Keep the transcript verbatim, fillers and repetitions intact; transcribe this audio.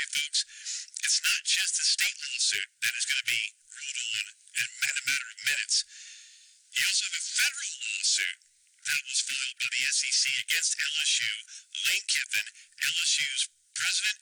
folks, it's not just a state lawsuit that is going to be ruled on in a matter of minutes. You also have a federal lawsuit that was filed by the S E C against L S U. Lane Kiffin, L S U's president